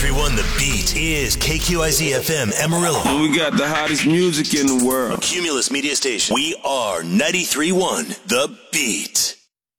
93.1 The Beat is KQIZ FM Amarillo. We got the hottest music in the world. Cumulus Media Station. We are 93.1 The Beat.